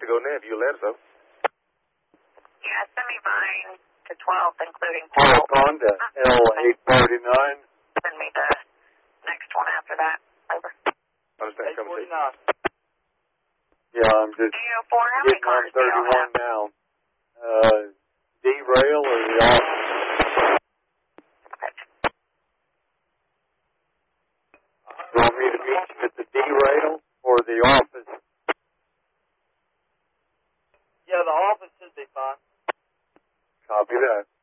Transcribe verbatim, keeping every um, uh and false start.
go now if you let us know. Yeah, send me mine to twelve, including Park Honda, L eight thirty-nine. Send me the next one after that. Over. Understand, come see. Yeah, I'm just eight oh four, how many getting on cars do y'all thirty-one have? now. Uh, derail or the office? You want me to meet you at the derail or the office? Yeah, the office should be fine. Copy that.